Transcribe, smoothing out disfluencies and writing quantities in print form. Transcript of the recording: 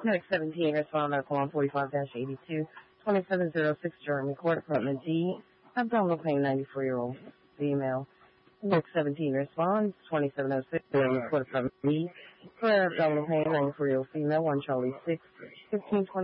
Next 17, respond medical on 45-82, 2706 Jeremy Court, Apartment D, abdominal pain, 94-year-old female. Next 17, responds 2706 Jeremy Court, Apartment D, for abdominal pain, 94-year-old female, 1 Charlie 6, 1520.